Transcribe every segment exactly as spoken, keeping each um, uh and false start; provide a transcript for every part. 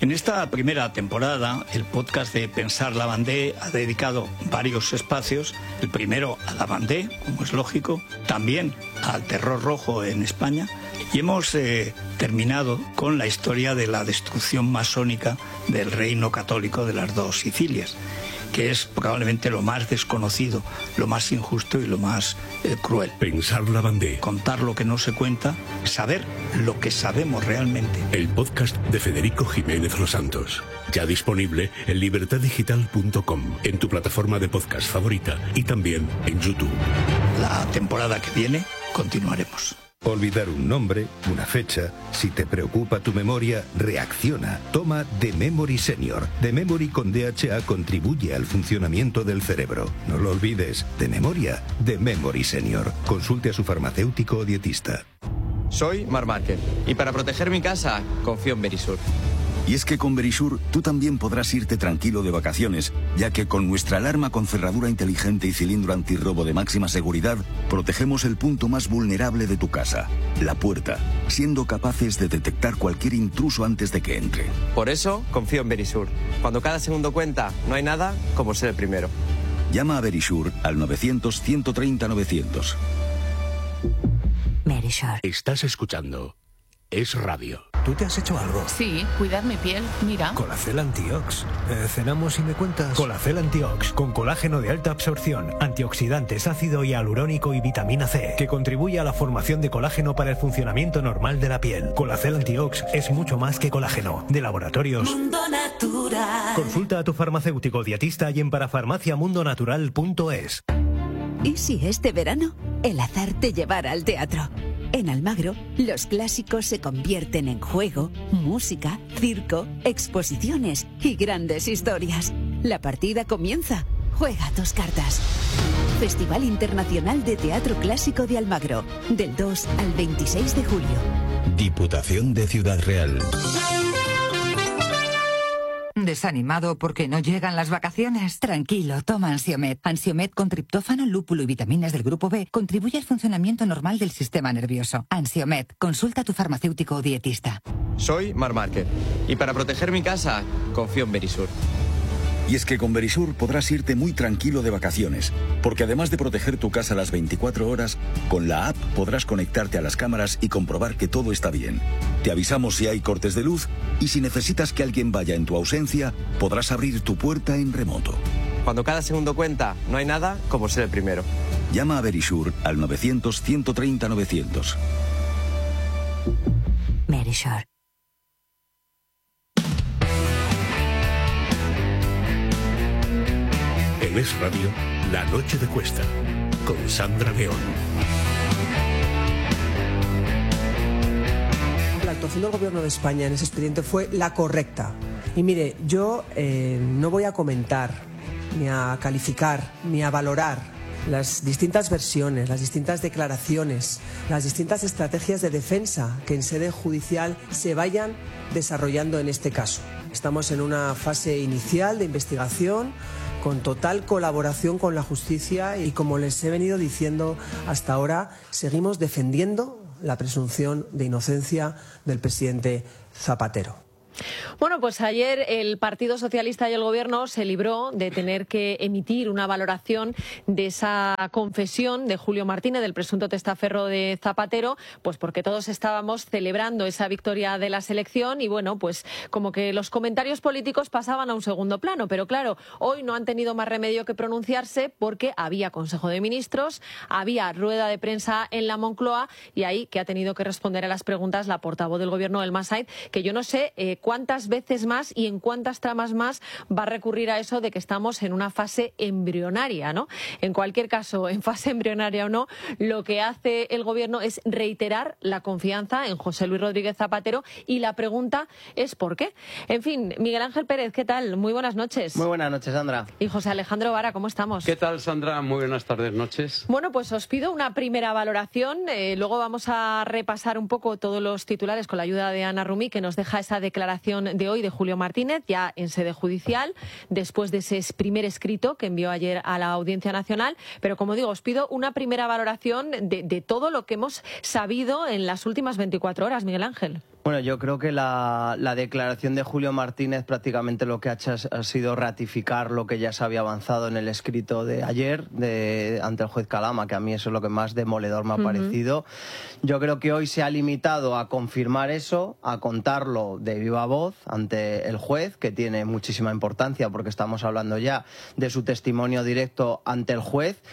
En esta primera temporada, el podcast de Pensar la Vendée ha dedicado varios espacios. El primero a la Vendée, como es lógico, también al terror rojo en España. Y hemos eh, terminado con la historia de la destrucción masónica del reino católico de las dos Sicilias, que es probablemente lo más desconocido, lo más injusto y lo más eh, cruel. Pensar la Vendée. Contar lo que no se cuenta, saber lo que sabemos realmente. El podcast de Federico Jiménez Los Santos. Ya disponible en libertad digital punto com, en tu plataforma de podcast favorita y también en YouTube. La temporada que viene continuaremos. Olvidar un nombre, una fecha. Si te preocupa tu memoria, reacciona. Toma The Memory Senior. The Memory con D H A contribuye al funcionamiento del cerebro. No lo olvides. De memoria, The Memory Senior. Consulte a su farmacéutico o dietista. Soy Marc Márquez y para proteger mi casa confío en Verisur. Y es que con Verisur tú también podrás irte tranquilo de vacaciones, ya que con nuestra alarma con cerradura inteligente y cilindro antirrobo de máxima seguridad, protegemos el punto más vulnerable de tu casa, la puerta, siendo capaces de detectar cualquier intruso antes de que entre. Por eso confío en Verisur. Cuando cada segundo cuenta, no hay nada como ser el primero. Llama a Verisur al novecientos, ciento treinta, novecientos. Verisur. Estás escuchando Es Radio. ¿Tú te has hecho algo? Sí, cuidar mi piel, mira. Colacel Antiox. Eh, ¿Cenamos y me cuentas? Colacel Antiox, con colágeno de alta absorción, antioxidantes, ácido hialurónico y vitamina C, que contribuye a la formación de colágeno para el funcionamiento normal de la piel. Colacel Antiox es mucho más que colágeno. De Laboratorios Mundo Natural. Consulta a tu farmacéutico dietista y en parafarmacia mundo natural punto es. ¿Y si este verano el azar te llevara al teatro? En Almagro, los clásicos se convierten en juego, música, circo, exposiciones y grandes historias. La partida comienza. Juega tus cartas. Festival Internacional de Teatro Clásico de Almagro, del dos al veintiséis de julio. Diputación de Ciudad Real. ¿Desanimado porque no llegan las vacaciones? Tranquilo, toma Ansiomed. Ansiomed con triptófano, lúpulo y vitaminas del grupo B contribuye al funcionamiento normal del sistema nervioso. Ansiomed, consulta a tu farmacéutico o dietista. Soy Marc Márquez y para proteger mi casa confío en Verisur. Y es que con Verisur podrás irte muy tranquilo de vacaciones, porque además de proteger tu casa las veinticuatro horas, con la app podrás conectarte a las cámaras y comprobar que todo está bien. Te avisamos si hay cortes de luz y si necesitas que alguien vaya en tu ausencia, podrás abrir tu puerta en remoto. Cuando cada segundo cuenta, no hay nada como ser el primero. Llama a Verisur al novecientos, ciento treinta, novecientos. Verisur. En Es Radio, La Noche de Cuesta, con Sandra León. La actuación del Gobierno de España en ese expediente fue la correcta. Y mire, yo eh, no voy a comentar, ni a calificar, ni a valorar las distintas versiones, las distintas declaraciones, las distintas estrategias de defensa que en sede judicial se vayan desarrollando en este caso. Estamos en una fase inicial de investigación, con total colaboración con la justicia y, como les he venido diciendo hasta ahora, seguimos defendiendo la presunción de inocencia del presidente Zapatero. Bueno, pues ayer el Partido Socialista y el Gobierno se libró de tener que emitir una valoración de esa confesión de Julio Martínez, del presunto testaferro de Zapatero, pues porque todos estábamos celebrando esa victoria de la selección y, bueno, pues como que los comentarios políticos pasaban a un segundo plano. Pero claro, hoy no han tenido más remedio que pronunciarse porque había Consejo de Ministros, había rueda de prensa en la Moncloa y ahí que ha tenido que responder a las preguntas la portavoz del Gobierno, Elma Sainz, que yo no sé eh, cuántas veces más y en cuántas tramas más va a recurrir a eso de que estamos en una fase embrionaria, ¿no? En cualquier caso, en fase embrionaria o no, lo que hace el Gobierno es reiterar la confianza en José Luis Rodríguez Zapatero y la pregunta es ¿por qué? En fin, Miguel Ángel Pérez, ¿qué tal? Muy buenas noches. Muy buenas noches, Sandra. Y José Alejandro Vara, ¿cómo estamos? ¿Qué tal, Sandra? Muy buenas tardes, noches. Bueno, pues os pido una primera valoración, eh, luego vamos a repasar un poco todos los titulares con la ayuda de Ana Rumí, que nos deja esa declaración de hoy de Julio Martínez, ya en sede judicial, después de ese primer escrito que envió ayer a la Audiencia Nacional. Pero, como digo, os pido una primera valoración de, de todo lo que hemos sabido en las últimas veinticuatro horas, Miguel Ángel. Bueno, yo creo que la, la declaración de Julio Martínez prácticamente lo que ha hecho ha sido ratificar lo que ya se había avanzado en el escrito de ayer de, ante el juez Calama, que a mí eso es lo que más demoledor me ha uh-huh. parecido. Yo creo que hoy se ha limitado a confirmar eso, a contarlo de viva voz ante el juez, que tiene muchísima importancia porque estamos hablando ya de su testimonio directo ante el juez,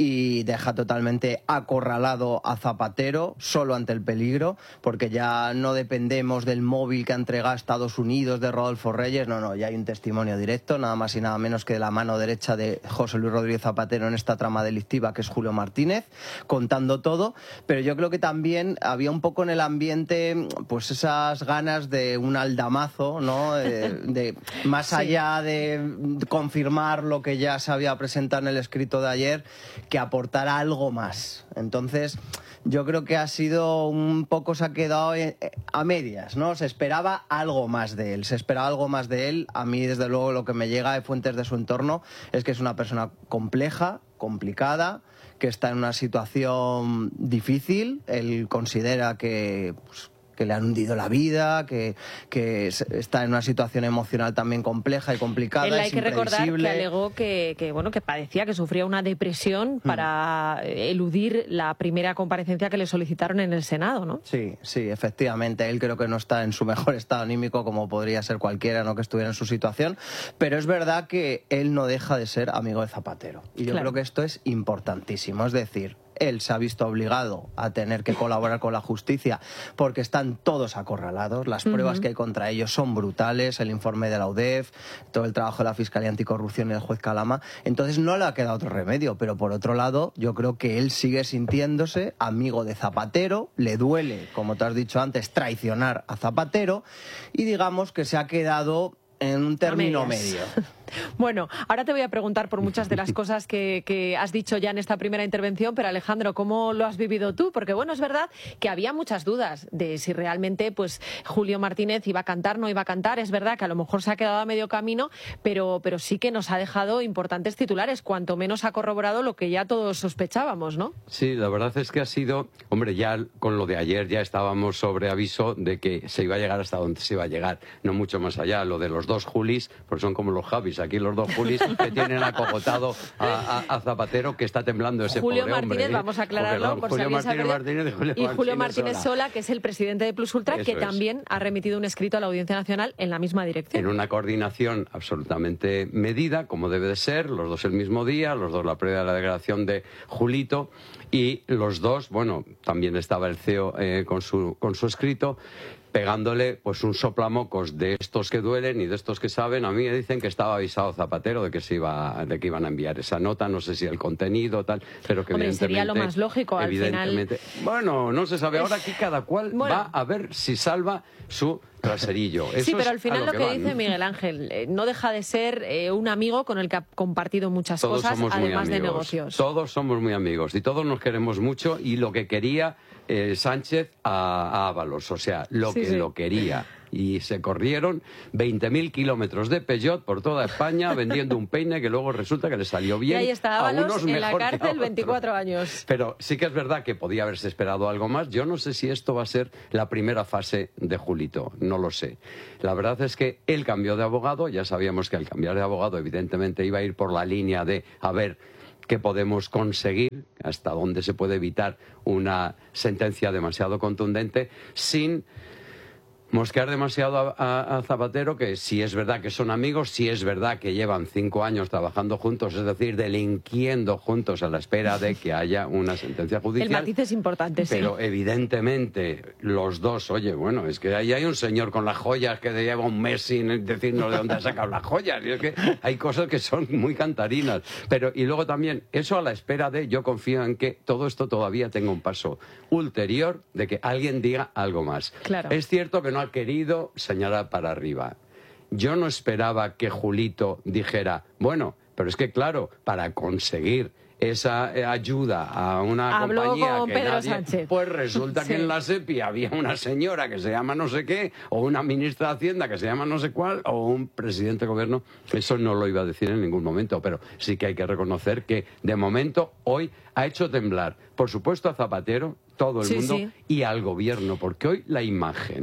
y deja totalmente acorralado a Zapatero solo ante el peligro, porque ya no depende del móvil que ha entregado a Estados Unidos de Rodolfo Reyes, no, no, ya hay un testimonio directo, nada más y nada menos que de la mano derecha de José Luis Rodríguez Zapatero en esta trama delictiva, que es Julio Martínez, contando todo. Pero yo creo que también había un poco en el ambiente pues esas ganas de un aldamazo, ¿no? De, de más sí. allá de confirmar lo que ya se había presentado en el escrito de ayer, que aportara algo más. Entonces, yo creo que ha sido un poco, se ha quedado a medias, ¿no? Se esperaba algo más de él, se esperaba algo más de él. A mí, desde luego, lo que me llega de fuentes de su entorno es que es una persona compleja, complicada, que está en una situación difícil. Él considera que... Pues, que le han hundido la vida, que, que está en una situación emocional también compleja y complicada. Él hay es que recordar que alegó que, que, bueno, que padecía, que sufría una depresión para mm. eludir la primera comparecencia que le solicitaron en el Senado, ¿no? Sí, sí, efectivamente. Él creo que no está en su mejor estado anímico, como podría ser cualquiera, ¿no?, que estuviera en su situación, pero es verdad que él no deja de ser amigo de Zapatero. Y yo claro. creo que esto es importantísimo, es decir... Él se ha visto obligado a tener que colaborar con la justicia porque están todos acorralados, las pruebas uh-huh. que hay contra ellos son brutales, el informe de la U D E F, todo el trabajo de la Fiscalía Anticorrupción y del juez Calama. Entonces no le ha quedado otro remedio, pero por otro lado yo creo que él sigue sintiéndose amigo de Zapatero, le duele, como te has dicho antes, traicionar a Zapatero, y digamos que se ha quedado en un término medio. Bueno, ahora te voy a preguntar por muchas de las cosas que, que has dicho ya en esta primera intervención, pero Alejandro, ¿cómo lo has vivido tú? Porque bueno, es verdad que había muchas dudas de si realmente pues Julio Martínez iba a cantar, no iba a cantar. Es verdad que a lo mejor se ha quedado a medio camino, pero, pero sí que nos ha dejado importantes titulares, cuanto menos ha corroborado lo que ya todos sospechábamos, ¿no? Sí, la verdad es que ha sido, hombre, ya con lo de ayer ya estábamos sobre aviso de que se iba a llegar hasta donde se iba a llegar, no mucho más allá. Lo de los dos Julis, pues son como los Javis, aquí los dos Julis que tienen acogotado a, a, a Zapatero, que está temblando ese Julio pobre Martínez, hombre. vamos a aclararlo, Perdón, por Julio si Martínez Martínez y Julio, y Julio Martínez, Martínez Sola. Sola, que es el presidente de Plus Ultra, Eso que es. también ha remitido un escrito a la Audiencia Nacional en la misma dirección. En una coordinación absolutamente medida, como debe de ser, los dos el mismo día, los dos la previa de la declaración de Julito, y los dos, bueno, también estaba el C E O eh, con, su, con su escrito, pegándole pues un soplamocos de estos que duelen y de estos que saben. A mí me dicen que estaba avisado Zapatero de que se iba, de que iban a enviar esa nota, no sé si el contenido tal, pero que Hombre, evidentemente sería lo más lógico al evidentemente, final. Bueno, no se sabe. Ahora aquí cada cual bueno. va a ver si salva su traserillo. Eso sí, pero al final lo lo que, que van. dice Miguel Ángel eh, no deja de ser eh, un amigo con el que ha compartido muchas todos cosas, somos además muy de amigos. negocios. Todos somos muy amigos y todos nos queremos mucho, y lo que quería eh, Sánchez a, a Ábalos, o sea, lo sí, que sí. lo quería. Y se corrieron veinte mil kilómetros de Peugeot por toda España vendiendo un peine que luego resulta que le salió bien. Y ahí está a Ábalos unos en la mejor que a cárcel otros. veinticuatro años. Pero sí que es verdad que podía haberse esperado algo más. Yo no sé si esto va a ser la primera fase de Julito, no lo sé. La verdad es que él cambió de abogado, ya sabíamos que al cambiar de abogado evidentemente iba a ir por la línea de a ver qué podemos conseguir, hasta dónde se puede evitar una sentencia demasiado contundente sin mosquear demasiado a, a, a Zapatero, que si es verdad que son amigos, si es verdad que llevan cinco años trabajando juntos, es decir, delinquiendo juntos a la espera de que haya una sentencia judicial. El matiz es importante, sí. Pero evidentemente los dos, oye, bueno, es que ahí hay un señor con las joyas que lleva un mes sin decirnos de dónde ha sacado las joyas. Y es que hay cosas que son muy cantarinas. Pero, y luego también, eso a la espera de, yo confío en que todo esto todavía tenga un paso ulterior de que alguien diga algo más. Claro. Es cierto que no ha querido señalar para arriba. Yo no esperaba que Julito dijera, bueno, pero es que claro, para conseguir esa ayuda a una Habló compañía con que Pedro nadie, Sánchez. pues resulta Sí. que en la SEPI había una señora que se llama no sé qué, o una ministra de Hacienda que se llama no sé cuál, o un presidente de gobierno. Eso no lo iba a decir en ningún momento, pero sí que hay que reconocer que de momento hoy ha hecho temblar, por supuesto, a Zapatero, todo el Sí, mundo, sí. y al gobierno, porque hoy la imagen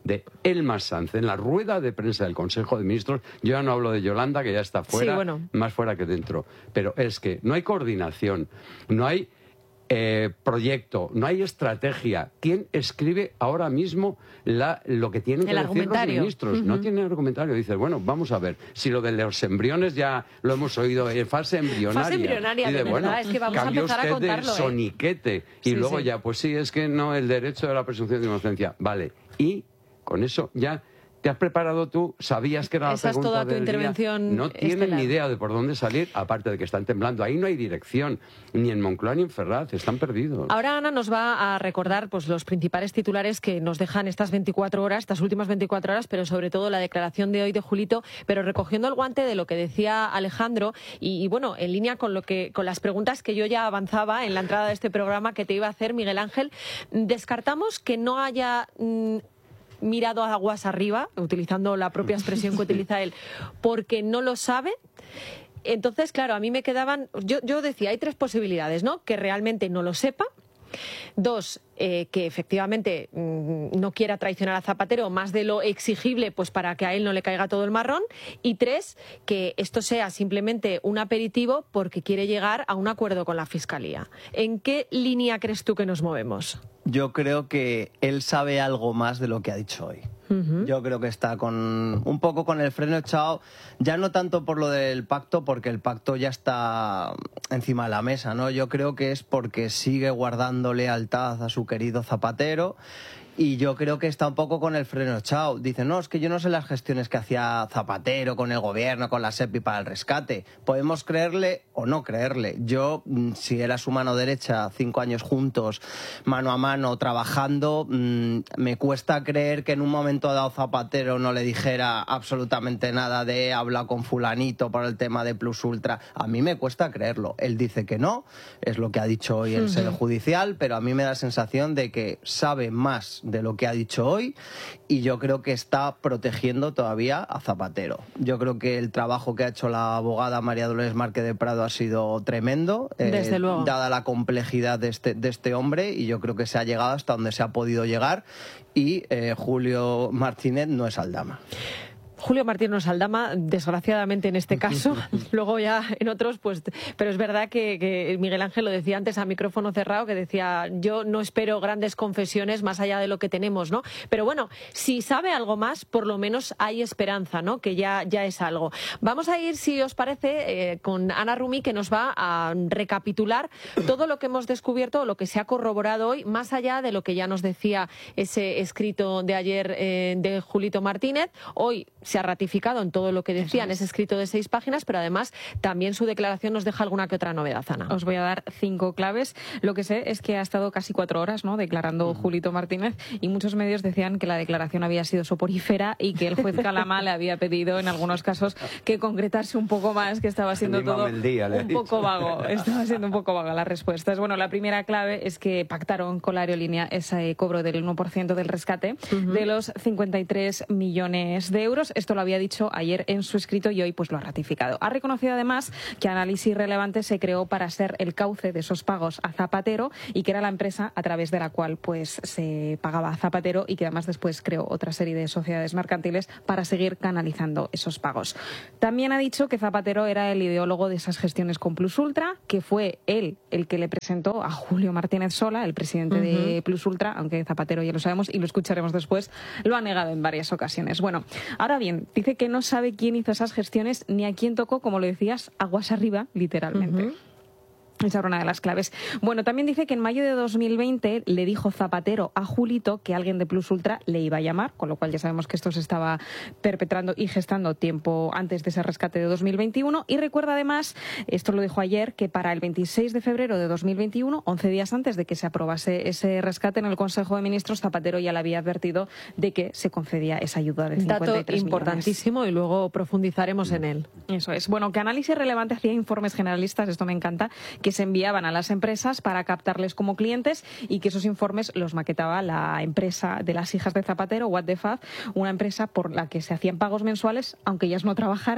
de Elma Sanz en la rueda de prensa del Consejo de Ministros. Yo ya no hablo de Yolanda, que ya está fuera, sí, bueno. más fuera que dentro. Pero es que no hay coordinación, no hay eh, proyecto, no hay estrategia. ¿Quién escribe ahora mismo la, lo que tienen que El decir los ministros? Uh-huh. No tienen argumentario. Dices, bueno, vamos a ver, si lo de los embriones ya lo hemos oído en fase embrionaria. Fase embrionaria, de, de bueno, verdad, es que vamos a empezar a contarlo. De soniquete, ¿eh? Y sí, luego sí. ya, pues sí, es que no, el derecho de la presunción de inocencia. Vale, y con eso ya... ¿Te has preparado tú? ¿Sabías que era la Esa pregunta es toda tu del intervención día? No tienen estelar. ni idea de por dónde salir, aparte de que están temblando. Ahí no hay dirección, ni en Moncloa ni en Ferraz, están perdidos. Ahora Ana nos va a recordar pues, los principales titulares que nos dejan estas veinticuatro horas, estas últimas veinticuatro horas, pero sobre todo la declaración de hoy de Julito, pero recogiendo el guante de lo que decía Alejandro y, y bueno, en línea con, lo que, con las preguntas que yo ya avanzaba en la entrada de este programa que te iba a hacer, Miguel Ángel. Descartamos que no haya... Mmm, mirado aguas arriba, utilizando la propia expresión que utiliza él, porque no lo sabe. Entonces, claro, a mí me quedaban... Yo, yo decía, hay tres posibilidades, ¿no? Que realmente no lo sepa. Dos, eh, que efectivamente mmm, no quiera traicionar a Zapatero más de lo exigible pues para que a él no le caiga todo el marrón. Y tres, que esto sea simplemente un aperitivo porque quiere llegar a un acuerdo con la Fiscalía. ¿En qué línea crees tú que nos movemos? Yo creo que él sabe algo más de lo que ha dicho hoy. Uh-huh. Yo creo que está con un poco con el freno echado, ya no tanto por lo del pacto, porque el pacto ya está encima de la mesa, ¿no? Yo creo que es porque sigue guardando lealtad a su querido Zapatero. Y yo creo que está un poco con el freno echado. Dice, no, es que yo no sé las gestiones que hacía Zapatero con el gobierno, con la SEPI para el rescate. Podemos creerle o no creerle. Yo, si era su mano derecha, cinco años juntos, mano a mano, trabajando, me cuesta creer que en un momento dado Zapatero no le dijera absolutamente nada de habla con fulanito por el tema de Plus Ultra. A mí me cuesta creerlo. Él dice que no, es lo que ha dicho hoy en sede judicial, pero a mí me da la sensación de que sabe más de lo que ha dicho hoy y yo creo que está protegiendo todavía a Zapatero. Yo creo que el trabajo que ha hecho la abogada María Dolores Márquez de Prado ha sido tremendo, Desde eh, luego. dada la complejidad de este, de este hombre, y yo creo que se ha llegado hasta donde se ha podido llegar y eh, Julio Martínez no es Aldama. Julio Martínez Aldama, desgraciadamente en este caso, luego ya en otros, pues, pero es verdad que, que Miguel Ángel lo decía antes a micrófono cerrado, que decía, yo no espero grandes confesiones más allá de lo que tenemos, ¿no? Pero bueno, si sabe algo más, por lo menos hay esperanza, ¿no? Que ya, ya es algo. Vamos a ir, si os parece, eh, con Ana Rumi, que nos va a recapitular todo lo que hemos descubierto, lo que se ha corroborado hoy, más allá de lo que ya nos decía ese escrito de ayer eh, de Julito Martínez. Hoy se ha ratificado en todo lo que decía en ese escrito de seis páginas, pero además también su declaración nos deja alguna que otra novedad, Ana. Os voy a dar cinco claves. Lo que sé es que ha estado casi cuatro horas, ¿no?, declarando uh-huh. Julito Martínez, y muchos medios decían que la declaración había sido soporífera y que el juez Calama le había pedido en algunos casos que concretase un poco más, que estaba siendo todo día, un poco vago. Estaba siendo un poco vaga las respuestas. Bueno, la primera clave es que pactaron con la aerolínea ese cobro del uno por ciento del rescate uh-huh. de los cincuenta y tres millones de euros. Esto lo había dicho ayer en su escrito y hoy pues lo ha ratificado. Ha reconocido además que Análisis Relevante se creó para ser el cauce de esos pagos a Zapatero y que era la empresa a través de la cual pues se pagaba a Zapatero, y que además después creó otra serie de sociedades mercantiles para seguir canalizando esos pagos. También ha dicho que Zapatero era el ideólogo de esas gestiones con Plus Ultra, que fue él el que le presentó a Julio Martínez Sola, el presidente uh-huh. de Plus Ultra, aunque Zapatero ya lo sabemos y lo escucharemos después, lo ha negado en varias ocasiones. Bueno, ahora bien, dice que no sabe quién hizo esas gestiones ni a quién tocó, como lo decías, aguas arriba, literalmente. Uh-huh. Esa era una de las claves. Bueno, también dice que en mayo de dos mil veinte le dijo Zapatero a Julito que alguien de Plus Ultra le iba a llamar, con lo cual ya sabemos que esto se estaba perpetrando y gestando tiempo antes de ese rescate de dos mil veintiuno. Y recuerda además, esto lo dijo ayer, que para el veintiséis de febrero de dos mil veintiuno, once días antes de que se aprobase ese rescate en el Consejo de Ministros, Zapatero ya le había advertido de que se concedía esa ayuda de cincuenta y tres Dato importantísimo millones. Y luego profundizaremos en él. Eso es. Bueno, que Análisis Relevante hacía informes generalistas, esto me encanta, que se enviaban a las empresas para captarles como clientes, y que esos informes los maquetaba la empresa de las hijas de Zapatero, What the Fuck, una empresa por la que se hacían pagos mensuales, aunque ellas no trabajaran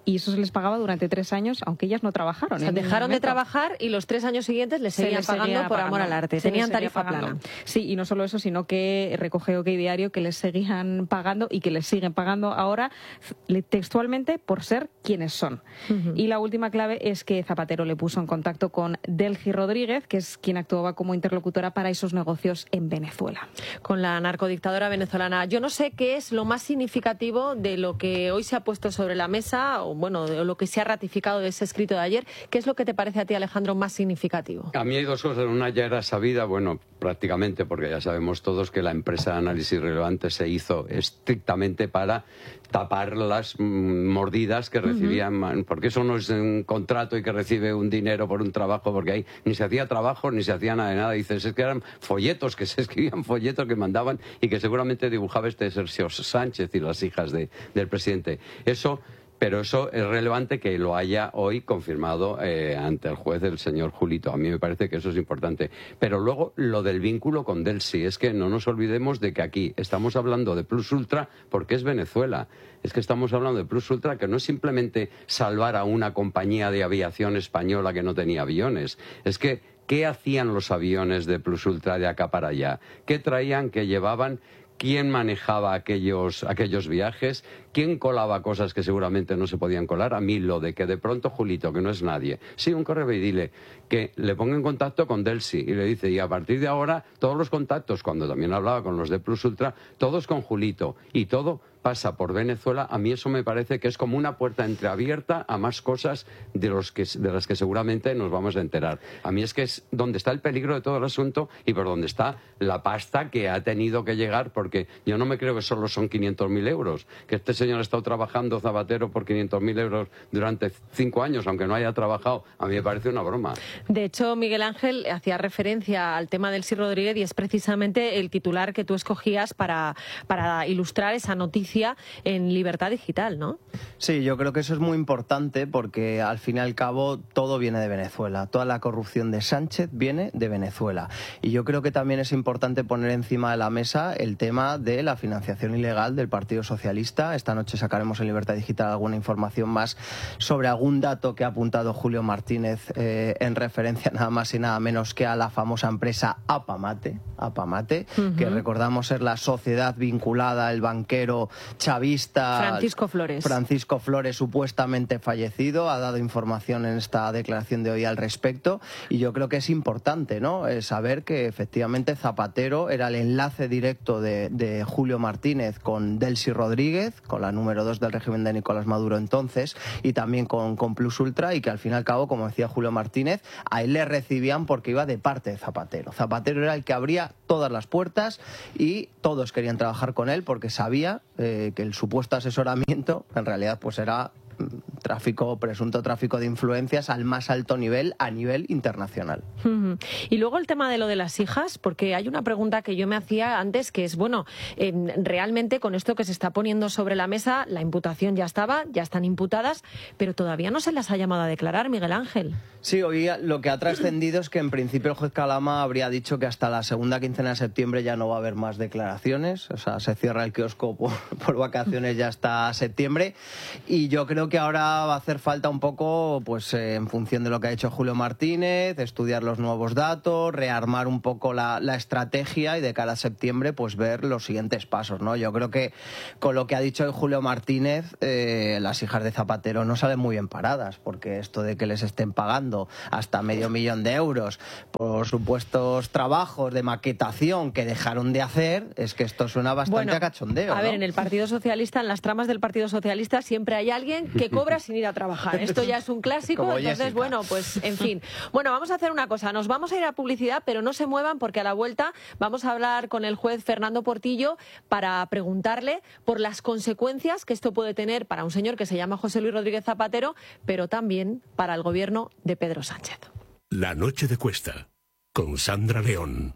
y eso se les pagaba durante tres años, aunque ellas no trabajaron. O sea, dejaron de trabajar y los tres años siguientes les seguían les pagando seguía por amor pagando. al arte. Se Tenían les seguía tarifa pagando. plana. Sí, y no solo eso, sino que recoge OK Diario que les seguían pagando y que les siguen pagando ahora textualmente por ser quienes son. Uh-huh. Y la última clave es que Zapatero le puso en contacto con Delcy Rodríguez, que es quien actuaba como interlocutora para esos negocios en Venezuela. Con la narcodictadora venezolana. Yo no sé qué es lo más significativo de lo que hoy se ha puesto sobre la mesa, o bueno, de lo que se ha ratificado de ese escrito de ayer. ¿Qué es lo que te parece a ti, Alejandro, más significativo? A mí hay dos cosas. Una ya era sabida, bueno, prácticamente, porque ya sabemos todos que la empresa de análisis relevante se hizo estrictamente para tapar las mm, mordidas que recibían, uh-huh. porque eso no es un contrato y que recibe un dinero por un trabajo, porque ahí ni se hacía trabajo ni se hacía nada de nada. Dices, es que eran folletos, que se escribían folletos que mandaban y que seguramente dibujaba este Sergio Sánchez y las hijas de, del presidente. Eso... Pero eso es relevante que lo haya hoy confirmado eh, ante el juez el señor Julito. A mí me parece que eso es importante. Pero luego lo del vínculo con Delcy. Es que no nos olvidemos de que aquí estamos hablando de Plus Ultra porque es Venezuela. Es que estamos hablando de Plus Ultra, que no es simplemente salvar a una compañía de aviación española que no tenía aviones. Es que, ¿qué hacían los aviones de Plus Ultra de acá para allá? ¿Qué traían, qué llevaban? ¿Quién manejaba aquellos, aquellos viajes? ¿Quién colaba cosas que seguramente no se podían colar? A mí lo de que de pronto Julito, que no es nadie, sí, un correo y dile que le ponga en contacto con Delcy y le dice, y a partir de ahora todos los contactos, cuando también hablaba con los de Plus Ultra, todos con Julito y todo pasa por Venezuela. A mí eso me parece que es como una puerta entreabierta a más cosas de, los que, de las que seguramente nos vamos a enterar. A mí es que es donde está el peligro de todo el asunto y por donde está la pasta que ha tenido que llegar, porque yo no me creo que solo son quinientos mil euros, que este señor ha estado trabajando, Zapatero, por quinientos mil euros durante cinco años, aunque no haya trabajado. A mí me parece una broma. De hecho, Miguel Ángel hacía referencia al tema del Delcy Rodríguez y es precisamente el titular que tú escogías para, para ilustrar esa noticia en Libertad Digital, ¿no? Sí, yo creo que eso es muy importante porque al fin y al cabo todo viene de Venezuela. Toda la corrupción de Sánchez viene de Venezuela. Y yo creo que también es importante poner encima de la mesa el tema de la financiación ilegal del Partido Socialista. Esta noche sacaremos en Libertad Digital alguna información más sobre algún dato que ha apuntado Julio Martínez eh, en referencia nada más y nada menos que a la famosa empresa Apamate, Apamate, uh-huh. que recordamos ser la sociedad vinculada al banquero chavista Francisco Flores. Francisco Flores, supuestamente fallecido, ha dado información en esta declaración de hoy al respecto y yo creo que es importante, ¿no?, eh, saber que efectivamente Zapatero era el enlace directo de, de Julio Martínez con Delcy Rodríguez, con la número dos del régimen de Nicolás Maduro entonces, y también con, con Plus Ultra, y que al fin y al cabo, como decía Julio Martínez, a él le recibían porque iba de parte de Zapatero. Zapatero era el que abría todas las puertas y todos querían trabajar con él porque sabía eh, que el supuesto asesoramiento en realidad pues era tráfico, presunto tráfico de influencias al más alto nivel, a nivel internacional. Uh-huh. Y luego el tema de lo de las hijas, porque hay una pregunta que yo me hacía antes, que es, bueno, eh, realmente con esto que se está poniendo sobre la mesa, la imputación ya estaba, ya están imputadas, pero todavía no se las ha llamado a declarar, Miguel Ángel. Sí, hoy lo que ha trascendido es que en principio el juez Calama habría dicho que hasta la segunda quincena de septiembre ya no va a haber más declaraciones, o sea, se cierra el kiosco por, por vacaciones ya hasta septiembre, y yo creo que ahora va a hacer falta un poco, pues eh, en función de lo que ha hecho Julio Martínez, estudiar los nuevos datos, rearmar un poco la, la estrategia y de cara a septiembre pues ver los siguientes pasos, ¿no? Yo creo que con lo que ha dicho hoy Julio Martínez, eh, las hijas de Zapatero no salen muy bien paradas, porque esto de que les estén pagando hasta medio millón de euros por supuestos trabajos de maquetación que dejaron de hacer, es que esto suena bastante bueno, a cachondeo, a ¿no? ver, en el Partido Socialista, en las tramas del Partido Socialista siempre hay alguien que cobra sin ir a trabajar. Esto ya es un clásico, Como entonces, Jessica. bueno, pues en fin. Bueno, vamos a hacer una cosa, nos vamos a ir a publicidad, pero no se muevan porque a la vuelta vamos a hablar con el juez Fernando Portillo para preguntarle por las consecuencias que esto puede tener para un señor que se llama José Luis Rodríguez Zapatero, pero también para el gobierno de Pedro Sánchez. La noche de Cuesta, con Sandra León.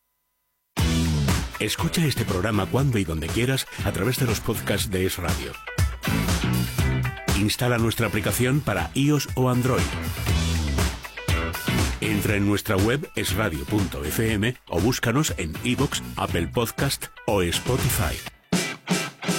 Escucha este programa cuando y donde quieras a través de los podcasts de Es Radio. Instala nuestra aplicación para iOS o Android. Entra en nuestra web es radio punto efe eme o búscanos en iVoox, Apple Podcast o Spotify.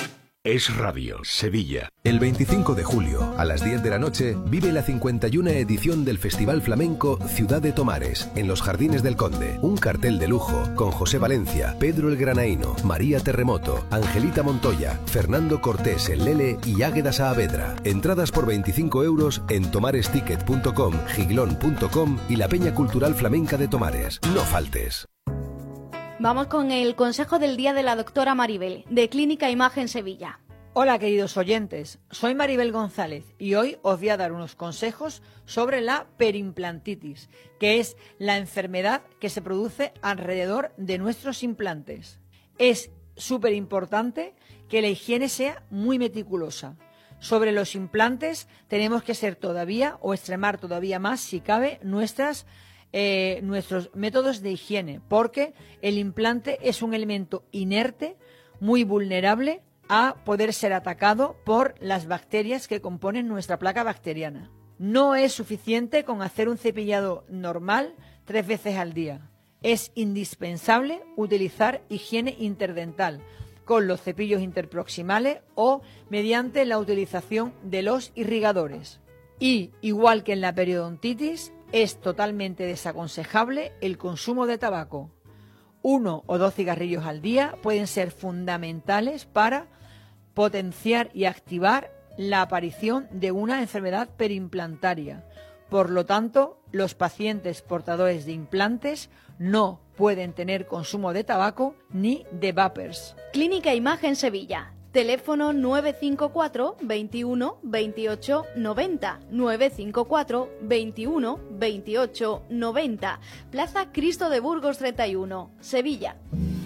Es Radio, Sevilla. El veinticinco de julio, a las diez de la noche, vive la cincuenta y una edición del Festival Flamenco Ciudad de Tomares, en los Jardines del Conde. Un cartel de lujo con José Valencia, Pedro el Granaíno, María Terremoto, Angelita Montoya, Fernando Cortés el Lele y Águeda Saavedra. Entradas por veinticinco euros en tomaresticket punto com, giglón punto com y la Peña Cultural Flamenca de Tomares. No faltes. Vamos con el consejo del día de la doctora Maribel, de Clínica Imagen Sevilla. Hola queridos oyentes, soy Maribel González y hoy os voy a dar unos consejos sobre la perimplantitis, que es la enfermedad que se produce alrededor de nuestros implantes. Es súper importante que la higiene sea muy meticulosa. Sobre los implantes tenemos que ser todavía o extremar todavía más, si cabe, nuestras Eh, nuestros métodos de higiene, porque el implante es un elemento inerte, muy vulnerable a poder ser atacado por las bacterias que componen nuestra placa bacteriana. No es suficiente con hacer un cepillado normal tres veces al día. Es indispensable utilizar higiene interdental con los cepillos interproximales o mediante la utilización de los irrigadores. Y, igual que en la periodontitis, es totalmente desaconsejable el consumo de tabaco. Uno o dos cigarrillos al día pueden ser fundamentales para potenciar y activar la aparición de una enfermedad perimplantaria. Por lo tanto, los pacientes portadores de implantes no pueden tener consumo de tabaco ni de vapers. Clínica Imagen Sevilla. Teléfono nueve cinco cuatro, veintiuno, veintiocho, noventa, nueve cinco cuatro, veintiuno, veintiocho, noventa. Plaza Cristo de Burgos treinta y uno, Sevilla.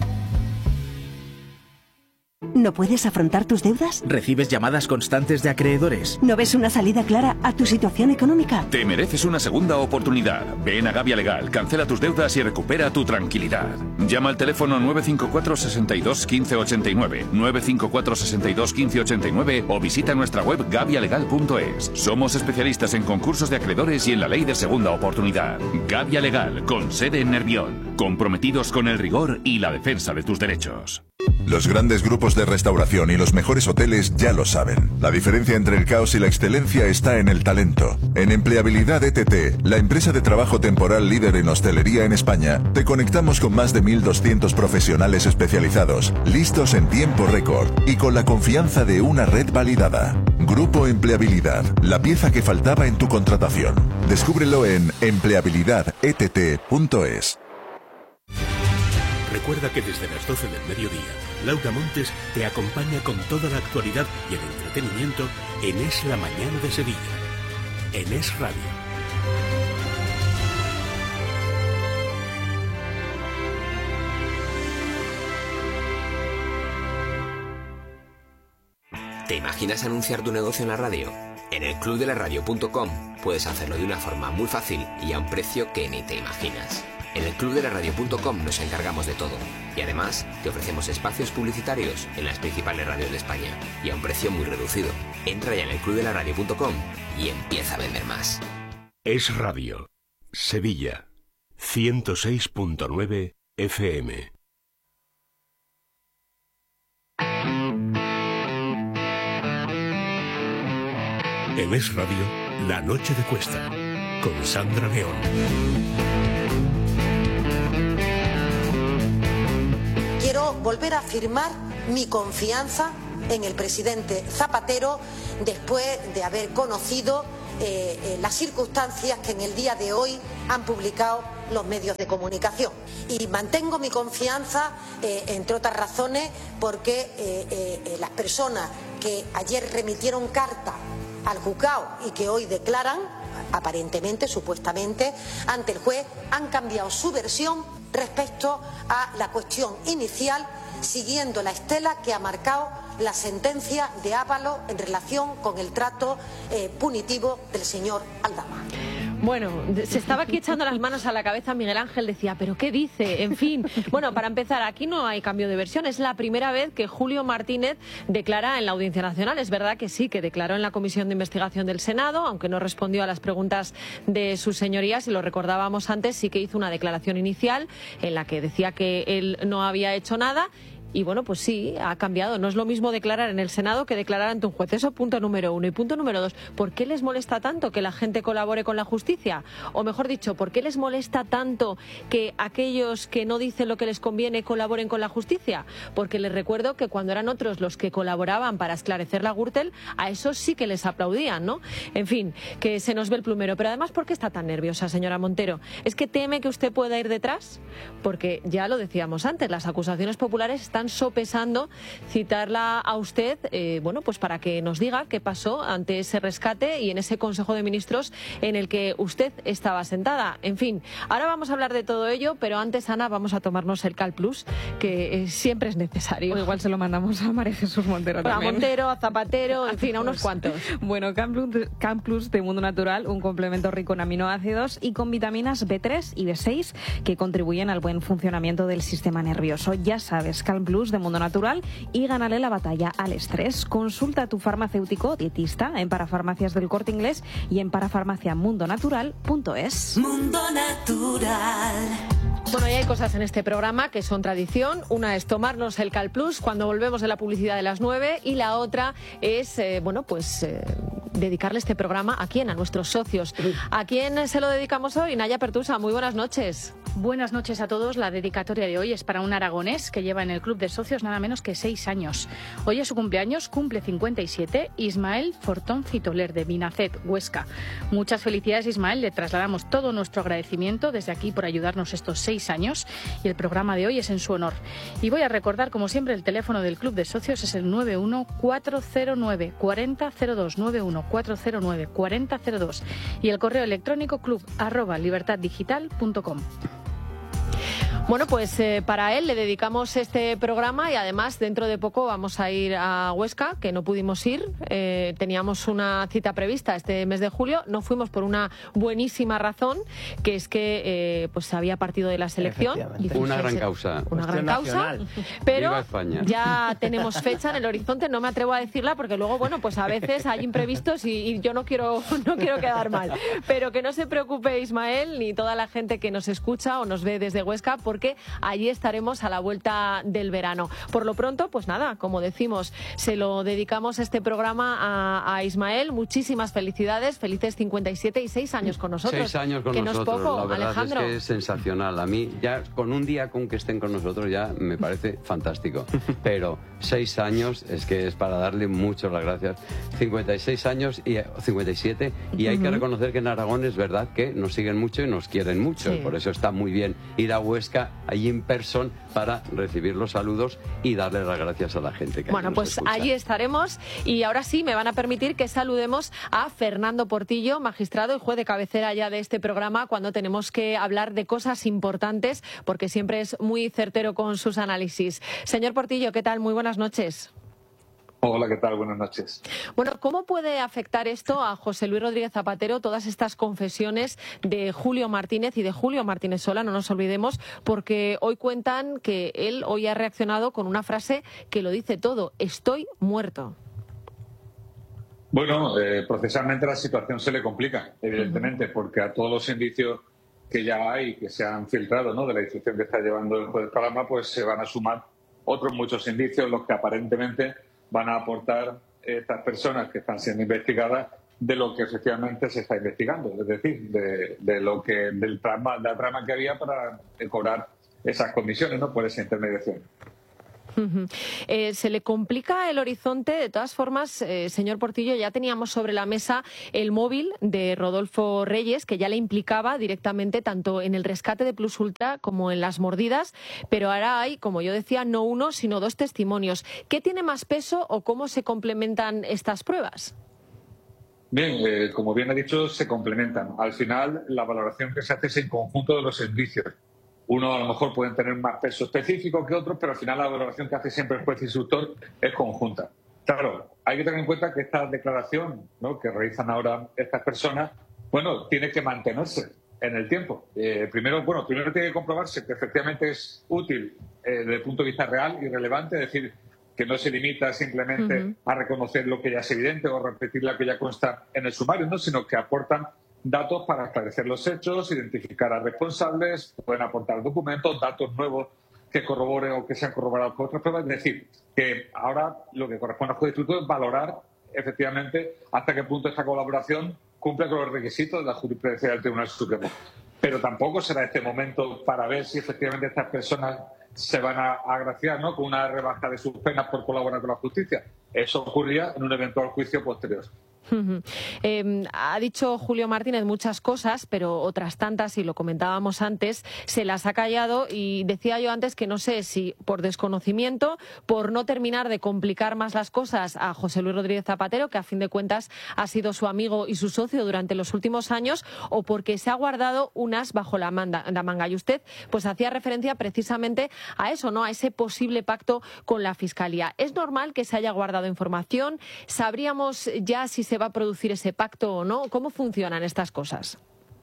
¿No puedes afrontar tus deudas? ¿Recibes llamadas constantes de acreedores? ¿No ves una salida clara a tu situación económica? Te mereces una segunda oportunidad. Ven a Gavia Legal, cancela tus deudas y recupera tu tranquilidad. Llama al teléfono nueve cinco cuatro, sesenta y dos, quince ochenta y nueve, nueve cinco cuatro, sesenta y dos, quince ochenta y nueve o visita nuestra web gavia legal punto es. Somos especialistas en concursos de acreedores y en la ley de segunda oportunidad. Gavia Legal, con sede en Nervión. Comprometidos con el rigor y la defensa de tus derechos. Los grandes grupos de restauración y los mejores hoteles ya lo saben. La diferencia entre el caos y la excelencia está en el talento. En Empleabilidad E T T, la empresa de trabajo temporal líder en hostelería en España, te conectamos con más de mil doscientos profesionales especializados, listos en tiempo récord y con la confianza de una red validada. Grupo Empleabilidad, la pieza que faltaba en tu contratación. Descúbrelo en empleabilidad e t t punto es. Recuerda que desde las doce del mediodía, Laura Montes te acompaña con toda la actualidad y el entretenimiento en Es la Mañana de Sevilla, en Es Radio. ¿Te imaginas anunciar tu negocio en la radio? En el club de la radio punto com puedes hacerlo de una forma muy fácil y a un precio que ni te imaginas. En el club de la radio punto com nos encargamos de todo y además te ofrecemos espacios publicitarios en las principales radios de España y a un precio muy reducido. Entra ya en el club de la radio punto com y empieza a vender más. Es Radio, Sevilla, ciento seis punto nueve F M. En Es Radio, La Noche de Cuesta, con Sandra León. Quiero volver a afirmar mi confianza en el presidente Zapatero después de haber conocido eh, eh, las circunstancias que en el día de hoy han publicado los medios de comunicación. Y mantengo mi confianza, eh, entre otras razones, porque eh, eh, las personas que ayer remitieron carta al juzgado y que hoy declaran, aparentemente, supuestamente, ante el juez, han cambiado su versión respecto a la cuestión inicial, siguiendo la estela que ha marcado la sentencia de Ábalos en relación con el trato eh, punitivo del señor Aldama. Bueno, se estaba aquí echando las manos a la cabeza Miguel Ángel, decía, ¿pero qué dice? En fin, bueno, para empezar, aquí no hay cambio de versión, es la primera vez que Julio Martínez declara en la Audiencia Nacional. Es verdad que sí, que declaró en la Comisión de Investigación del Senado, aunque no respondió a las preguntas de sus señorías, y lo recordábamos antes, sí que hizo una declaración inicial en la que decía que él no había hecho nada. Y bueno, pues sí, ha cambiado. No es lo mismo declarar en el Senado que declarar ante un juez. Eso punto número uno. Y punto número dos, ¿por qué les molesta tanto que la gente colabore con la justicia? O mejor dicho, ¿por qué les molesta tanto que aquellos que no dicen lo que les conviene colaboren con la justicia? Porque les recuerdo que cuando eran otros los que colaboraban para esclarecer la Gürtel, a esos sí que les aplaudían, ¿no? En fin, que se nos ve el plumero. Pero además, ¿por qué está tan nerviosa, señora Montero? ¿Es que teme que usted pueda ir detrás? Porque ya lo decíamos antes, las acusaciones populares están sopesando citarla a usted, eh, bueno, pues para que nos diga qué pasó ante ese rescate y en ese Consejo de Ministros en el que usted estaba sentada. En fin, ahora vamos a hablar de todo ello, pero antes, Ana, vamos a tomarnos el Cal Plus, que eh, siempre es necesario. O igual se lo mandamos a María Jesús Montero también. A Montero, a Zapatero, en fin, a unos cuantos. Bueno, Cal Plus, Cal Plus de Mundo Natural, un complemento rico en aminoácidos y con vitaminas B tres y B seis que contribuyen al buen funcionamiento del sistema nervioso. Ya sabes, Cal Plus de Mundo Natural y gánale la batalla al estrés. Consulta a tu farmacéutico dietista en Parafarmacias del Corte Inglés y en parafarmaciamundonatural punto es. Mundo Natural. Bueno, y hay cosas en este programa que son tradición. Una es tomarnos el Cal Plus cuando volvemos de la publicidad de las nueve y la otra es, eh, bueno, pues eh, dedicarle este programa a quién, a nuestros socios. ¿A quién se lo dedicamos hoy? Naya Pertusa, muy buenas noches. Buenas noches a todos. La dedicatoria de hoy es para un aragonés que lleva en el club de socios nada menos que seis años. Hoy es su cumpleaños, cumple cincuenta y siete, Ismael Fortón Citoler de Binacet, Huesca. Muchas felicidades, Ismael. Le trasladamos todo nuestro agradecimiento desde aquí por ayudarnos estos seis años y el programa de hoy es en su honor. Y voy a recordar, como siempre, el teléfono del club de socios es el nueve uno cuatro cero nueve cuatro cero cero dos, nueve uno cuatro cero nueve cuatro cero cero dos y el correo electrónico club arroba libertaddigital punto com. Bueno, pues eh, para él le dedicamos este programa y además dentro de poco vamos a ir a Huesca, que no pudimos ir. Eh, teníamos una cita prevista este mes de julio, no fuimos por una buenísima razón, que es que eh, pues se había partido de la selección. Una gran causa. Una gran causa, pero ya tenemos fecha en el horizonte, no me atrevo a decirla porque luego, bueno, pues a veces hay imprevistos y, y yo no quiero, no quiero quedar mal. Pero que no se preocupe Ismael ni toda la gente que nos escucha o nos ve desde Huesca, porque allí estaremos a la vuelta del verano. Por lo pronto, pues nada, como decimos, se lo dedicamos este programa a, a Ismael. Muchísimas felicidades, felices cincuenta y siete y seis años con nosotros. Seis años con que nosotros, no es poco, la verdad Alejandro. es que es sensacional. A mí ya con un día con que estén con nosotros ya me parece fantástico. Pero seis años es que es para darle muchas las gracias. cincuenta y seis años y cincuenta y siete y hay uh-huh. que reconocer que en Aragón es verdad que nos siguen mucho y nos quieren mucho. Sí. Por eso está muy bien ir a Huesca allí en persona para recibir los saludos y darle las gracias a la gente que bueno, nos pues escucha. Allí estaremos y ahora sí me van a permitir que saludemos a Fernando Portillo, magistrado y juez de cabecera ya de este programa cuando tenemos que hablar de cosas importantes porque siempre es muy certero con sus análisis. Señor Portillo, ¿qué tal? Muy buenas noches. Hola, ¿qué tal? Buenas noches. Bueno, ¿cómo puede afectar esto a José Luis Rodríguez Zapatero, todas estas confesiones de Julio Martínez y de Julio Martínez Sola, no nos olvidemos, porque hoy cuentan que él hoy ha reaccionado con una frase que lo dice todo, estoy muerto? Bueno, eh, procesalmente la situación se le complica, evidentemente, uh-huh. porque a todos los indicios que ya hay, que se han filtrado, ¿no?, de la instrucción que está llevando el juez Calama, pues se van a sumar otros muchos indicios, los que aparentemente van a aportar estas personas que están siendo investigadas de lo que efectivamente se está investigando, es decir, de, de lo que del trama, la trama que había para cobrar esas comisiones, ¿no?, por esa intermediación. Uh-huh. Eh, se le complica el horizonte. De todas formas, eh, señor Portillo, ya teníamos sobre la mesa el móvil de Rodolfo Reyes, que ya le implicaba directamente tanto en el rescate de Plus Ultra como en las mordidas, pero ahora hay, como yo decía, no uno, sino dos testimonios. ¿Qué tiene más peso o cómo se complementan estas pruebas? Bien, eh, como bien ha dicho, se complementan. Al final, la valoración que se hace es en conjunto de los indicios. Uno a lo mejor pueden tener más peso específico que otros, pero al final la valoración que hace siempre el juez instructor es conjunta. Claro, hay que tener en cuenta que esta declaración, ¿no?, que realizan ahora estas personas, bueno, tiene que mantenerse en el tiempo. Eh, primero, bueno, primero tiene que comprobarse que efectivamente es útil eh, desde el punto de vista real y relevante, es decir, que no se limita simplemente uh-huh. a reconocer lo que ya es evidente o a repetir lo que ya consta en el sumario, ¿no?, sino que aportan datos para esclarecer los hechos, identificar a responsables, pueden aportar documentos, datos nuevos que corroboren o que sean corroborados por otras pruebas. Es decir, que ahora lo que corresponde al juez de instituto es valorar efectivamente hasta qué punto esta colaboración cumple con los requisitos de la jurisprudencia del Tribunal Supremo. Pero tampoco será este momento para ver si efectivamente estas personas se van a agraciar, ¿no?, con una rebaja de sus penas por colaborar con la justicia. Eso ocurría en un eventual juicio posterior. Uh-huh. Eh, ha dicho Julio Martínez muchas cosas, pero otras tantas, y lo comentábamos antes, se las ha callado, y decía yo antes que no sé si por desconocimiento, por no terminar de complicar más las cosas a José Luis Rodríguez Zapatero, que a fin de cuentas ha sido su amigo y su socio durante los últimos años, o porque se ha guardado un as bajo la manga. La manga. Y usted pues hacía referencia precisamente a eso, ¿no?, a ese posible pacto con la Fiscalía. ¿Es normal que se haya guardado información? ¿Sabríamos ya si se va a producir ese pacto o no? ¿Cómo funcionan estas cosas?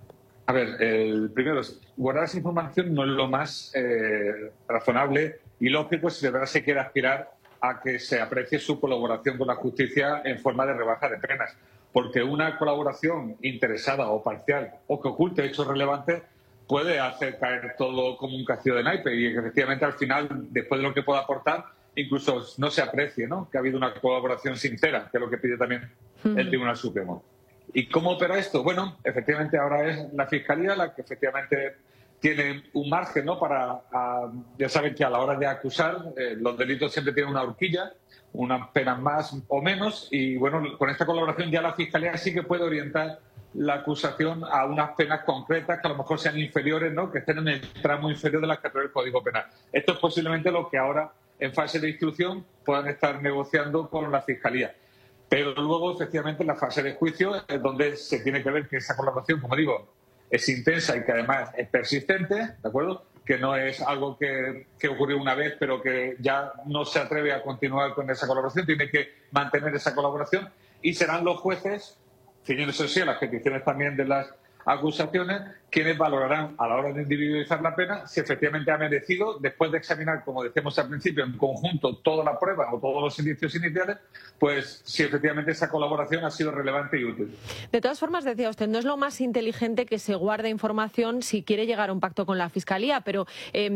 A ver, el primero, guardar esa información no es lo más eh, razonable y lógico si de verdad se quiere aspirar a que se aprecie su colaboración con la justicia en forma de rebaja de penas. Porque una colaboración interesada o parcial o que oculte hechos relevantes puede hacer caer todo como un castillo de naipe y que efectivamente al final, después de lo que pueda aportar, incluso no se aprecie, ¿no?, que ha habido una colaboración sincera, que es lo que pide también el Tribunal Supremo. ¿Y cómo opera esto? Bueno, efectivamente ahora es la Fiscalía la que efectivamente tiene un margen, ¿no?, para, a, ya saben que a la hora de acusar eh, los delitos siempre tienen una horquilla, unas penas más o menos, y bueno, con esta colaboración ya la Fiscalía sí que puede orientar la acusación a unas penas concretas que a lo mejor sean inferiores, ¿no?, que estén en el tramo inferior de las que prevé el Código Penal. Esto es posiblemente lo que ahora en fase de instrucción puedan estar negociando con la Fiscalía. Pero luego, efectivamente, en la fase de juicio es donde se tiene que ver que esa colaboración, como digo, es intensa y que además es persistente, ¿de acuerdo?, que no es algo que, que ocurrió una vez pero que ya no se atreve a continuar con esa colaboración, tiene que mantener esa colaboración y serán los jueces, ciñéndose así a las peticiones también de las acusaciones, quienes valorarán a la hora de individualizar la pena si efectivamente ha merecido, después de examinar, como decíamos al principio, en conjunto toda la prueba o todos los indicios iniciales, pues si efectivamente esa colaboración ha sido relevante y útil. De todas formas, decía usted, no es lo más inteligente que se guarde información si quiere llegar a un pacto con la Fiscalía, pero eh,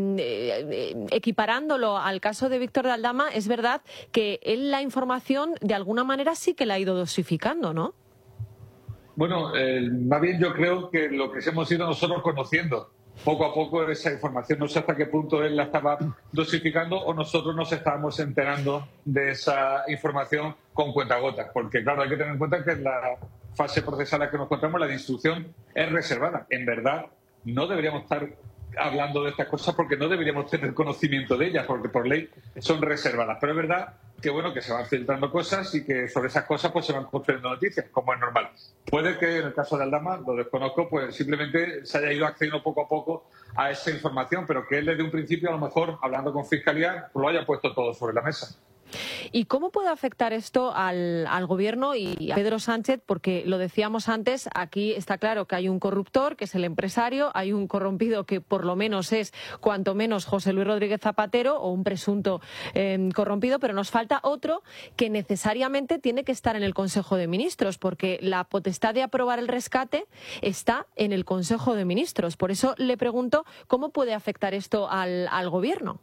eh, equiparándolo al caso de Víctor de Aldama, es verdad que él la información de alguna manera sí que la ha ido dosificando, ¿no? Bueno, eh, más bien yo creo que lo que hemos ido nosotros conociendo poco a poco esa información, no sé hasta qué punto él la estaba dosificando o nosotros nos estábamos enterando de esa información con cuentagotas, porque claro, hay que tener en cuenta que la fase procesal en la que nos encontramos, la de instrucción, es reservada. En verdad, no deberíamos estar hablando de estas cosas porque no deberíamos tener conocimiento de ellas, porque por ley son reservadas. Pero es verdad que bueno, que se van filtrando cosas y que sobre esas cosas pues se van construyendo noticias, como es normal. Puede que en el caso de Aldama, lo desconozco, pues simplemente se haya ido accediendo poco a poco a esa información, pero que él desde un principio, a lo mejor, hablando con Fiscalía, pues lo haya puesto todo sobre la mesa. ¿Y cómo puede afectar esto al, al Gobierno y a Pedro Sánchez? Porque lo decíamos antes, aquí está claro que hay un corruptor, que es el empresario, hay un corrompido que por lo menos es, cuanto menos, José Luis Rodríguez Zapatero, o un presunto eh, corrompido, pero nos falta otro que necesariamente tiene que estar en el Consejo de Ministros, porque la potestad de aprobar el rescate está en el Consejo de Ministros. Por eso le pregunto, ¿cómo puede afectar esto al, al Gobierno?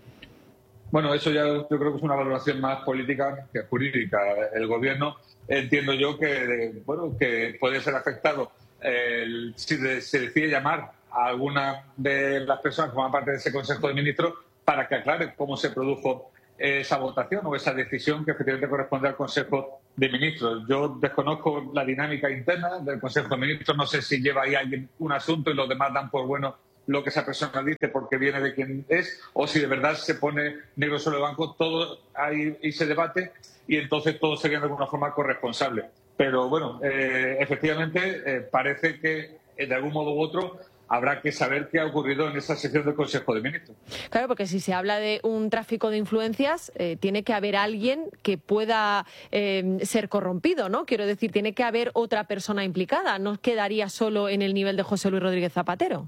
Bueno, eso ya yo creo que es una valoración más política que jurídica. El Gobierno, entiendo yo que bueno que puede ser afectado eh, si de, se decide llamar a alguna de las personas que forman parte de ese Consejo de Ministros para que aclare cómo se produjo esa votación o esa decisión que efectivamente corresponde al Consejo de Ministros. Yo desconozco la dinámica interna del Consejo de Ministros, no sé si lleva ahí alguien un asunto y los demás dan por bueno lo que esa persona dice porque viene de quien es, o si de verdad se pone negro sobre el blanco, todo ahí y se debate y entonces todo sería de alguna forma corresponsable. Pero bueno, eh, efectivamente eh, parece que eh, de algún modo u otro habrá que saber qué ha ocurrido en esa sesión del Consejo de Ministros. Claro, porque si se habla de un tráfico de influencias, eh, tiene que haber alguien que pueda eh, ser corrompido, ¿no? Quiero decir, tiene que haber otra persona implicada, no quedaría solo en el nivel de José Luis Rodríguez Zapatero.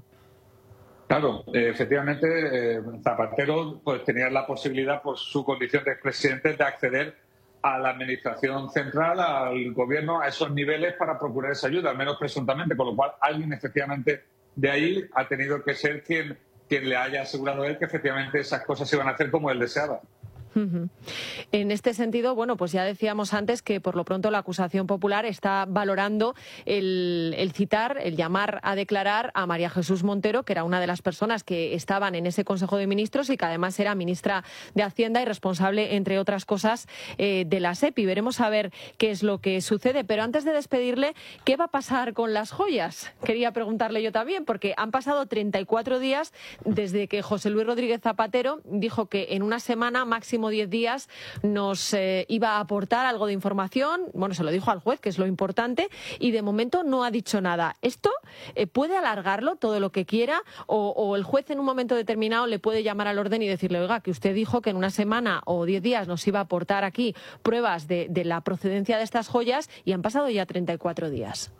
Claro, eh, efectivamente, eh, Zapatero pues tenía la posibilidad, por su condición de expresidente, de acceder a la Administración Central, al Gobierno, a esos niveles para procurar esa ayuda, al menos presuntamente, con lo cual alguien efectivamente de ahí ha tenido que ser quien quien le haya asegurado a él que efectivamente esas cosas se iban a hacer como él deseaba. Uh-huh. En este sentido, bueno, pues ya decíamos antes que por lo pronto la acusación popular está valorando el, el citar, el llamar a declarar a María Jesús Montero, que era una de las personas que estaban en ese Consejo de Ministros y que además era ministra de Hacienda y responsable, entre otras cosas, eh, de la SEPI. Veremos a ver qué es lo que sucede. Pero antes de despedirle, ¿qué va a pasar con las joyas? Quería preguntarle yo también, porque han pasado treinta y cuatro días desde que José Luis Rodríguez Zapatero dijo que en una semana, máximo diez días, nos eh, iba a aportar algo de información. Bueno, se lo dijo al juez, que es lo importante, y de momento no ha dicho nada. ¿Esto eh, puede alargarlo todo lo que quiera o, o el juez en un momento determinado le puede llamar al orden y decirle, oiga, que usted dijo que en una semana o diez días nos iba a aportar aquí pruebas de, de la procedencia de estas joyas y han pasado ya treinta y cuatro días?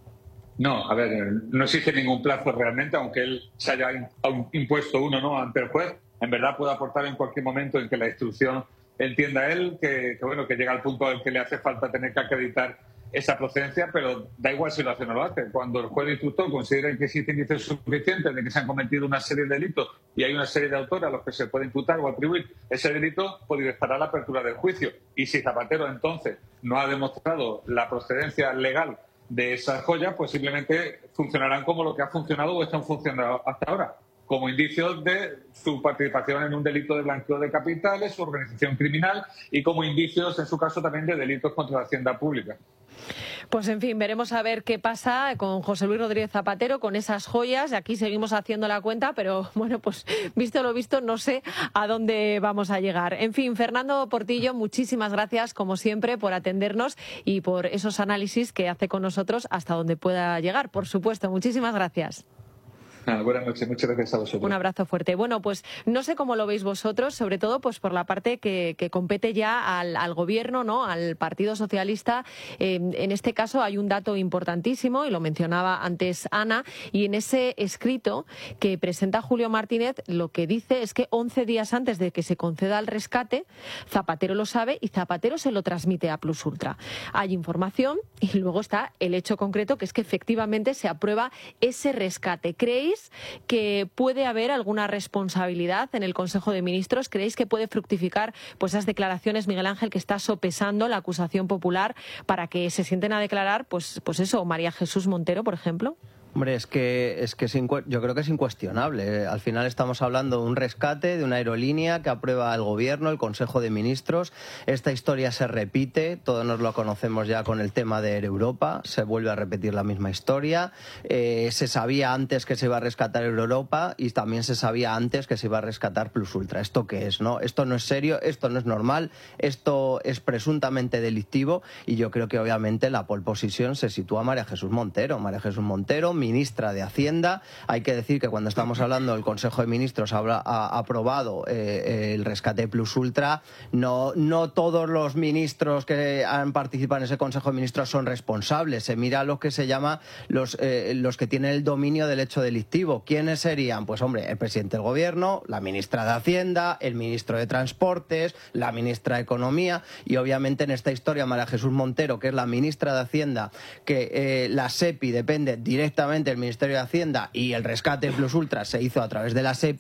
No, a ver, no existe ningún plazo realmente, aunque él se haya impuesto uno, ¿no?, ante el juez. En verdad puede aportar en cualquier momento en que la instrucción entienda él que, que bueno que llega al punto en que le hace falta tener que acreditar esa procedencia, pero da igual si lo hace o no lo hace. Cuando el juez instructor considera que existen indicios suficientes de que se han cometido una serie de delitos y hay una serie de autores a los que se puede imputar o atribuir ese delito, pues estará la apertura del juicio. Y si Zapatero entonces no ha demostrado la procedencia legal de esas joyas, pues simplemente funcionarán como lo que ha funcionado o están funcionando hasta ahora, como indicios de su participación en un delito de blanqueo de capitales, su organización criminal y como indicios, en su caso, también de delitos contra la hacienda pública. Pues en fin, veremos a ver qué pasa con José Luis Rodríguez Zapatero, con esas joyas. Aquí seguimos haciendo la cuenta, pero bueno, pues visto lo visto, no sé a dónde vamos a llegar. En fin, Fernando Portillo, muchísimas gracias, como siempre, por atendernos y por esos análisis que hace con nosotros hasta donde pueda llegar. Por supuesto, muchísimas gracias. Ah, buenas noches, muchas gracias a vosotros. Un abrazo fuerte. Bueno, pues no sé cómo lo veis vosotros, sobre todo pues por la parte que, que compete ya al, al Gobierno, ¿no?, al Partido Socialista. Eh, en este caso hay un dato importantísimo, y lo mencionaba antes Ana, y en ese escrito que presenta Julio Martínez lo que dice es que once días antes de que se conceda el rescate, Zapatero lo sabe y Zapatero se lo transmite a Plus Ultra. Hay información y luego está el hecho concreto, que es que efectivamente se aprueba ese rescate. ¿Creéis que puede haber alguna responsabilidad en el Consejo de Ministros? ¿Creéis que puede fructificar pues esas declaraciones, Miguel Ángel, que está sopesando la acusación popular para que se sienten a declarar, pues, pues eso, María Jesús Montero, por ejemplo? Hombre, es que, es que es yo creo que es incuestionable. Al final estamos hablando de un rescate de una aerolínea que aprueba el Gobierno, el Consejo de Ministros. Esta historia se repite, todos nos lo conocemos ya con el tema de Air Europa, se vuelve a repetir la misma historia. Eh, se sabía antes que se iba a rescatar Air Europa y también se sabía antes que se iba a rescatar Plus Ultra. ¿Esto qué es, no? Esto no es serio, esto no es normal, esto es presuntamente delictivo y yo creo que obviamente la pole position se sitúa a María Jesús Montero. María Jesús Montero, ministra de Hacienda. Hay que decir que cuando estamos hablando del Consejo de Ministros ha, ha aprobado eh, el rescate Plus Ultra. No, no todos los ministros que han participado en ese Consejo de Ministros son responsables. Se mira lo que se llama los, eh, los que tienen el dominio del hecho delictivo. ¿Quiénes serían? Pues hombre, el presidente del Gobierno, la ministra de Hacienda, el ministro de Transportes, la ministra de Economía y obviamente en esta historia María Jesús Montero, que es la ministra de Hacienda, que eh, la SEPI depende directamente del Ministerio de Hacienda y el rescate Plus Ultra se hizo a través de la SEPI.